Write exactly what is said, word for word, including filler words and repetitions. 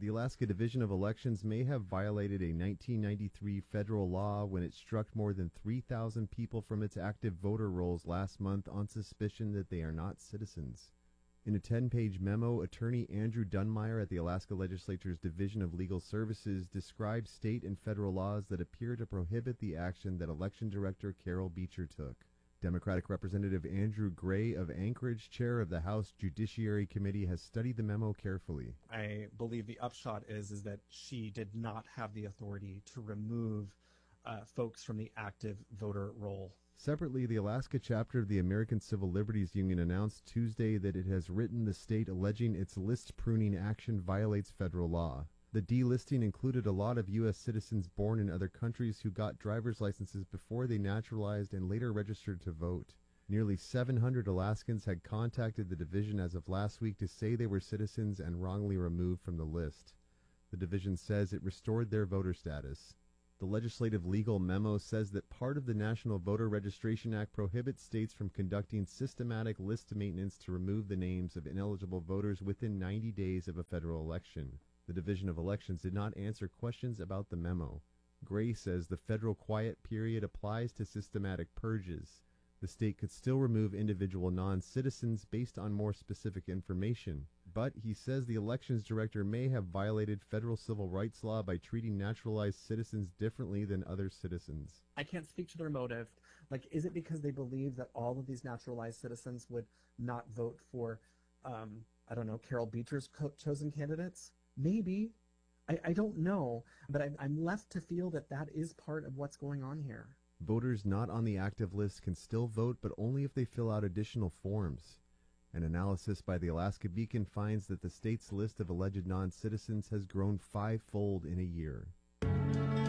The Alaska Division of Elections may have violated a nineteen ninety-three federal law when it struck more than three thousand people from its active voter rolls last month on suspicion that they are not citizens. In a ten-page memo, attorney Andrew Dunmeyer at the Alaska Legislature's Division of Legal Services described state and federal laws that appear to prohibit the action that Election Director Carol Beecher took. Democratic Representative Andrew Gray of Anchorage, chair of the House Judiciary Committee, has studied the memo carefully. I believe the upshot is, is that she did not have the authority to remove uh, folks from the active voter roll. Separately, the Alaska chapter of the American Civil Liberties Union announced Tuesday that it has written the state alleging its list pruning action violates federal law. The delisting included a lot of U S citizens born in other countries who got driver's licenses before they naturalized and later registered to vote. Nearly seven hundred Alaskans had contacted the division as of last week to say they were citizens and wrongly removed from the list. The division says it restored their voter status. The legislative legal memo says that part of the National Voter Registration Act prohibits states from conducting systematic list maintenance to remove the names of ineligible voters within ninety days of a federal election. The Division of Elections did not answer questions about the memo. Gray says the federal quiet period applies to systematic purges. The state could still remove individual non-citizens based on more specific information, but he says the elections director may have violated federal civil rights law by treating naturalized citizens differently than other citizens. I can't speak to their motive. Like, is it because they believe that all of these naturalized citizens would not vote for, um, I don't know, Carol Beecher's co- chosen candidates? Maybe. I, I don't know, but I, I'm left to feel that that is part of what's going on here. Voters not on the active list can still vote, but only if they fill out additional forms. An analysis by the Alaska Beacon finds that the state's list of alleged non-citizens has grown fivefold in a year.